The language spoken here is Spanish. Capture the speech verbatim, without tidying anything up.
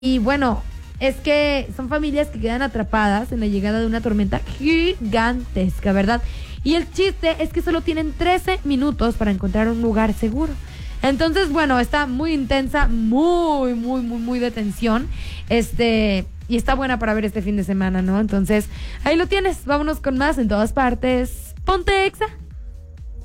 Y bueno, es que son familias que quedan atrapadas en la llegada de una tormenta gigantesca, ¿verdad? Y el chiste es que solo tienen trece minutos para encontrar un lugar seguro. Entonces, bueno, está muy intensa, muy, muy, muy, muy de tensión. Este, y está buena para ver este fin de semana, ¿no? Entonces, ahí lo tienes. Vámonos con más en todas partes. Ponte Exa.